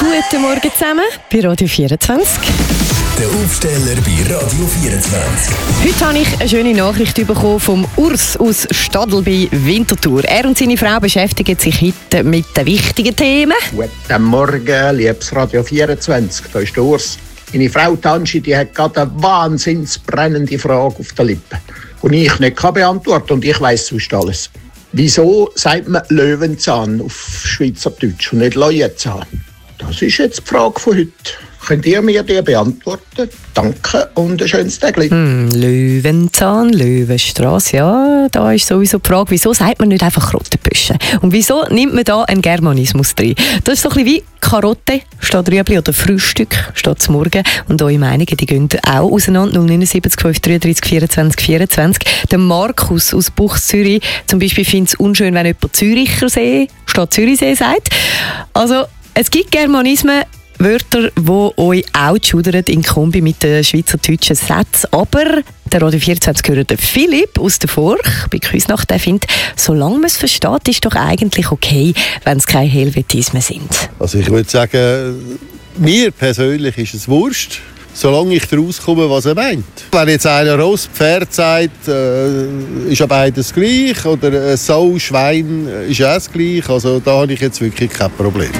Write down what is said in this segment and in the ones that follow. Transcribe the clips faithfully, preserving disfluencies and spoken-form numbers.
Guten Morgen zusammen bei Radio vierundzwanzig. Der Aufsteller bei Radio vierundzwanzig. Heute habe ich eine schöne Nachricht bekommen vom Urs aus Stadl bei Winterthur. Er und seine Frau beschäftigen sich heute mit den wichtigen Themen. Guten Morgen, liebes Radio vierundzwanzig. Da ist der Urs. Meine Frau Tanschi, die hat gerade eine wahnsinnsbrennende Frage auf der Lippe, die ich nicht beantworten kann, und ich weiss sonst alles. Wieso sagt man Löwenzahn auf Schweizerdeutsch und nicht Löwenzahn? Das ist jetzt die Frage von heute. Könnt ihr mir die beantworten? Danke und ein schönes Tag. Hm, Löwenzahn, Löwenstrasse, ja, da ist sowieso die Frage, wieso sagt man nicht einfach Krottenbüsche? Und wieso nimmt man da einen Germanismus drin? Das ist so ein bisschen wie Karotte statt Rüebli oder Frühstück statt zum Morgen. Und eure Meinungen, die gehen auch auseinander. null neun sieben fünf drei drei vierundzwanzig vierundzwanzig. Der Markus aus Buchs Zürich zum Beispiel findet es unschön, wenn jemand Züricher See statt Zürichsee sagt. Also, es gibt Germanismen, Wörter, die euch auch schudern in Kombi mit den schweizerdeutschen Sätzen. Aber der Radio vierundzwanzig gehört der Philipp aus der Forch bei Küsnacht. Der findet, solange man es versteht, ist doch eigentlich okay, wenn es keine Helvetismen sind. Also ich würde sagen, mir persönlich ist es wurscht, solange ich daraus komme, was er meint. Wenn jetzt einer Ross, Pferd sagt, äh, ist ja beides gleich, oder Sau, Schwein ist auch das gleich, also da habe ich jetzt wirklich kein Problem.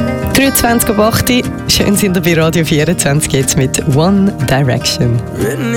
dreiundzwanzig Uhr acht. Schön sind wir bei Radio vierundzwanzig jetzt mit One Direction.